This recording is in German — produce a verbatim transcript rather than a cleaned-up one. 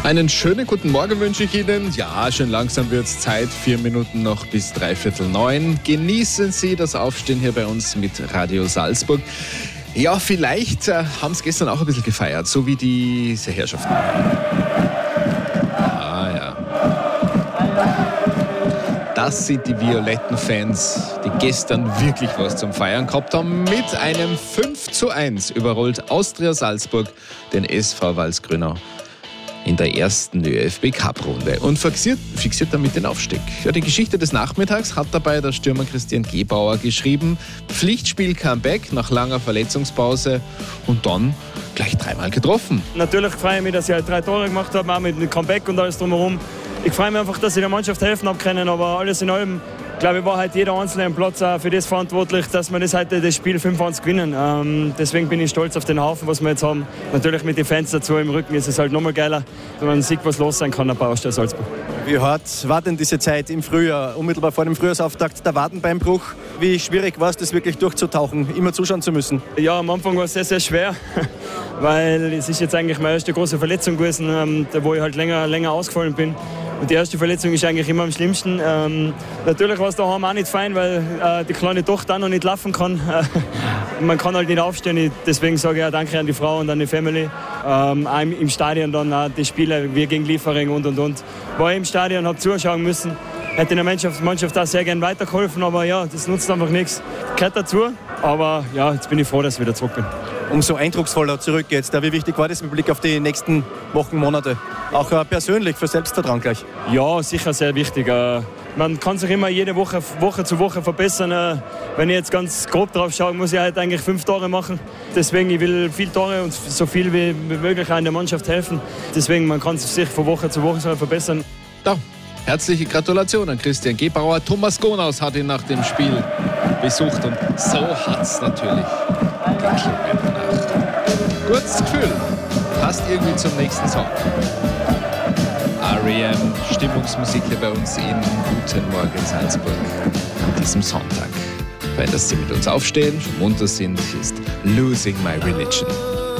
Einen schönen guten Morgen wünsche ich Ihnen. Ja, schon langsam wird es Zeit. Vier Minuten noch bis dreiviertel neun. Genießen Sie das Aufstehen hier bei uns mit Radio Salzburg. Ja, vielleicht äh, haben es gestern auch ein bisschen gefeiert, so wie diese Herrschaften. Ah ja. Das sind die violetten Fans, die gestern wirklich was zum Feiern gehabt haben. Mit einem fünf zu eins überrollt Austria Salzburg den S V Walsgrünau in der ersten ÖFB-Cup-Runde und fixiert, fixiert damit den Aufstieg. Ja, die Geschichte des Nachmittags hat dabei der Stürmer Christian Gebauer geschrieben. Pflichtspiel-Comeback nach langer Verletzungspause und dann gleich dreimal getroffen. Natürlich freue ich mich, dass ich halt drei Tore gemacht habe, auch mit dem Comeback und alles drumherum. Ich freue mich einfach, dass ich der Mannschaft helfen habe können, aber alles in allem, glaube ich, war halt jeder Einzelne am Platz auch für das verantwortlich, dass wir das heute das Spiel fünf eins gewinnen. Ähm, deswegen bin ich stolz auf den Haufen, was wir jetzt haben. Natürlich mit den Fans dazu im Rücken ist es halt nochmal geiler, wenn man sieht, was los sein kann bei Austria Salzburg. Wie hart war denn diese Zeit im Frühjahr, unmittelbar vor dem Frühjahrsauftakt, der Wadenbeinbruch? Wie schwierig war es, das wirklich durchzutauchen, immer zuschauen zu müssen? Ja, am Anfang war es sehr, sehr schwer, weil es ist jetzt eigentlich meine erste große Verletzung gewesen, ähm, wo ich halt länger, länger ausgefallen bin. Und die erste Verletzung ist eigentlich immer am schlimmsten. Ähm, natürlich war es daheim auch nicht fein, weil äh, die kleine Tochter auch noch nicht laufen kann. Äh, man kann halt nicht aufstehen. Ich, deswegen sage ich auch Danke an die Frau und an die Family. Ähm, auch im, im Stadion dann auch die Spiele, wir gegen Liefering und und und. War ich im Stadion, habe zuschauen müssen. Hätte der Mannschaft, Mannschaft auch sehr gerne weitergeholfen, aber ja, das nutzt einfach nichts. Gehört dazu, aber ja, jetzt bin ich froh, dass ich wieder zurück bin. Umso eindrucksvoller zurück jetzt. Wie wichtig war das mit Blick auf die nächsten Wochen, Monate? Auch äh, persönlich, für Selbstvertrauen gleich? Ja, sicher sehr wichtig. Äh, man kann sich immer jede Woche, Woche zu Woche verbessern. Äh, wenn ich jetzt ganz grob drauf schaue, muss ich halt eigentlich fünf Tore machen. Deswegen, ich will viele Tore und so viel wie möglich auch in der Mannschaft helfen. Deswegen, man kann sich von Woche zu Woche verbessern. Da. Herzliche Gratulation an Christian Gebauer. Thomas Gonaus hat ihn nach dem Spiel besucht und so hat es natürlich geklungen. Gutes Gefühl. Passt irgendwie zum nächsten Song. R E M, Stimmungsmusik hier bei uns in Guten Morgen Salzburg an diesem Sonntag. Weil dass Sie mit uns aufstehen, schon munter sind, ist Losing My Religion.